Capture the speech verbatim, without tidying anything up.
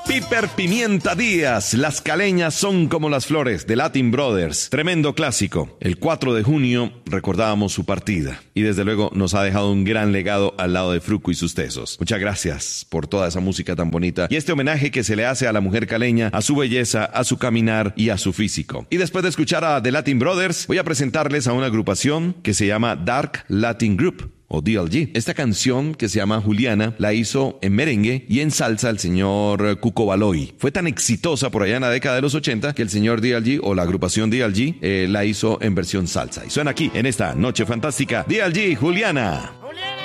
Piper Pimienta Díaz, Las caleñas son como las flores, de Latin Brothers. Tremendo clásico. El cuatro de junio recordábamos su partida y desde luego nos ha dejado un gran legado al lado de Fruco y sus tesos. Muchas gracias por toda esa música tan bonita y este homenaje que se le hace a la mujer caleña, a su belleza, a su caminar y a su físico. Y después de escuchar a The Latin Brothers, voy a presentarles a una agrupación que se llama Dark Latin Group, o D L G. Esta canción, que se llama Juliana, la hizo en merengue y en salsa el señor Cuco Baloy. Fue tan exitosa por allá en la década de los ochenta que el señor D L G, o la agrupación D L G, eh, la hizo en versión salsa. Y suena aquí, en esta noche fantástica, D L G, Juliana. Juliana.